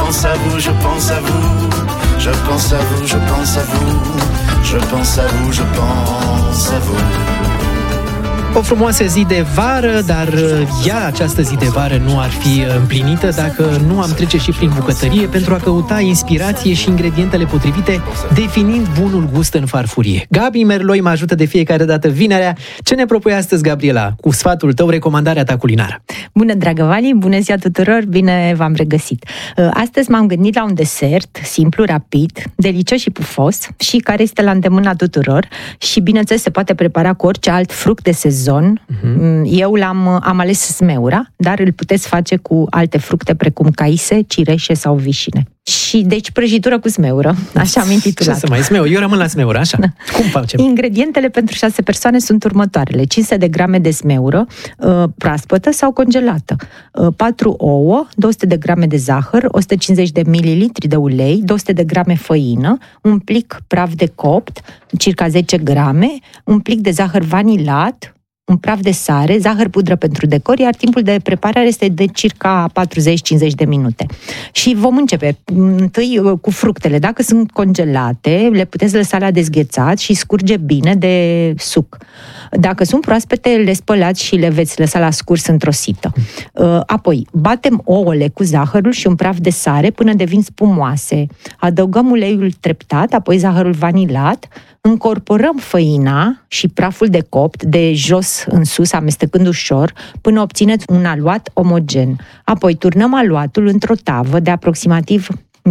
pense à vous, je pense à vous. Je pense à vous, je pense à vous. Je pense à vous, je pense à vous. O frumoasă zi de vară, dar această zi de vară nu ar fi împlinită dacă nu am trece și prin bucătărie pentru a căuta inspirație și ingredientele potrivite, definind bunul gust în farfurie. Gabi Merloi mă ajută de fiecare dată vinerea. Ce ne propui astăzi, Gabriela? Cu sfatul tău, recomandarea ta culinară. Bună, dragă Vali, bună ziua tuturor, bine v-am regăsit. Astăzi m-am gândit la un desert simplu, rapid, delicios și pufos și care este la îndemâna tuturor și, bineînțeles, se poate prepara cu orice alt fruct de sezon. Eu am ales smeura, dar îl puteți face cu alte fructe precum caise, cireșe sau vișine. Și deci prăjitură cu smeură, așa am intitulat. Ce să mai smeură? Eu rămân la smeură, așa. Cum facem? Ingredientele pentru 6 persoane sunt următoarele: 500 de grame de smeură, proaspătă sau congelată, 4 ouă, 200 de grame de zahăr, 150 de mililitri de ulei, 200 de grame făină, un plic praf de copt, circa 10 grame, un plic de zahăr vanilat, un praf de sare, zahăr pudră pentru decor, iar timpul de preparare este de circa 40-50 de minute. Și vom începe întâi cu fructele. Dacă sunt congelate, le puteți lăsa la dezghețat și scurge bine de suc. Dacă sunt proaspete, le spălați și le veți lăsa la scurs într-o sită. Apoi, batem ouăle cu zahărul și un praf de sare până devin spumoase. Adăugăm uleiul treptat, apoi zahărul vanilat, încorporăm făina și praful de copt de jos în sus, amestecând ușor, până obțineți un aluat omogen. Apoi turnăm aluatul într-o tavă de aproximativ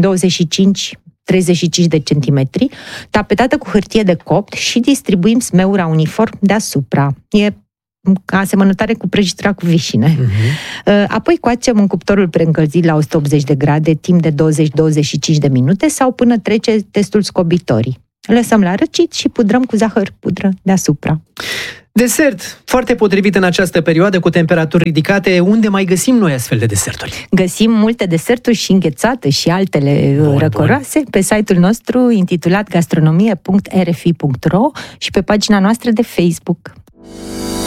25-35 de centimetri, tapetată cu hârtie de copt și distribuim smeura uniform deasupra. E asemănătoare cu prăjitura cu vișine. Apoi coacem în cuptorul preîncălzit la 180 de grade timp de 20-25 de minute sau până trece testul scobitorii. Lăsăm la răcit și pudrăm cu zahăr pudră deasupra. Desert, foarte potrivit în această perioadă cu temperaturi ridicate. Unde mai găsim noi astfel de deserturi? Găsim multe deserturi și înghețate și altele răcoroase pe site-ul nostru intitulat gastronomie.rfi.ro și pe pagina noastră de Facebook.